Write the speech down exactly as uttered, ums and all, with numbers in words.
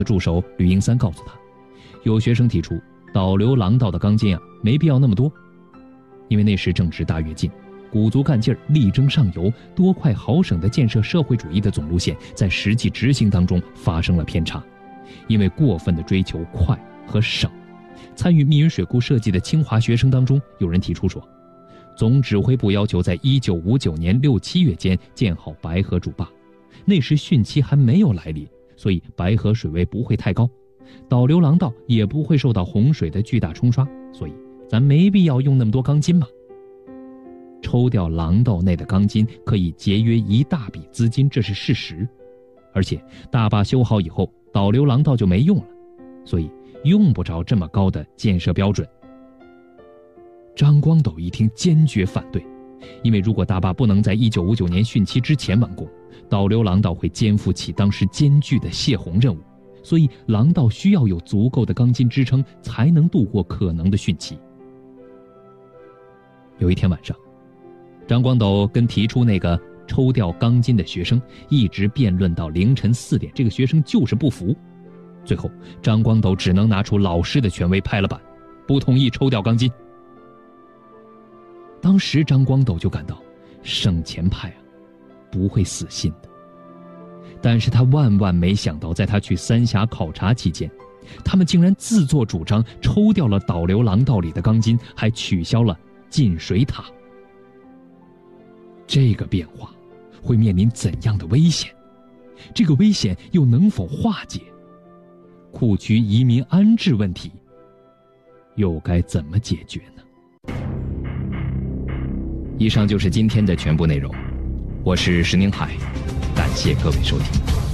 助手吕英三告诉他，有学生提出导流廊道的钢筋啊，没必要那么多，因为那时正值大跃进，鼓足干劲儿，力争上游，多快好省的建设社会主义的总路线，在实际执行当中发生了偏差，因为过分的追求快和省。参与密云水库设计的清华学生当中，有人提出说，总指挥部要求在一九五九年六七月间建好白河主坝，那时汛期还没有来临，所以白河水位不会太高，导流廊道也不会受到洪水的巨大冲刷，所以咱没必要用那么多钢筋嘛。抽掉廊道内的钢筋可以节约一大笔资金，这是事实。而且大坝修好以后，导流廊道就没用了，所以用不着这么高的建设标准。张光斗一听坚决反对，因为如果大坝不能在一九五九年汛期之前完工，导流廊道会肩负起当时艰巨的泄洪任务，所以廊道需要有足够的钢筋支撑，才能度过可能的汛期。有一天晚上，张光斗跟提出那个抽调钢筋的学生一直辩论到凌晨四点，这个学生就是不服。最后张光斗只能拿出老师的权威拍了板，不同意抽调钢筋。当时张光斗就感到省钱派啊不会死心的，但是他万万没想到，在他去三峡考察期间，他们竟然自作主张抽掉了导流廊道里的钢筋，还取消了进水塔。这个变化会面临怎样的危险？这个危险又能否化解？库区移民安置问题又该怎么解决呢？以上就是今天的全部内容，我是石宁海，感谢各位收听。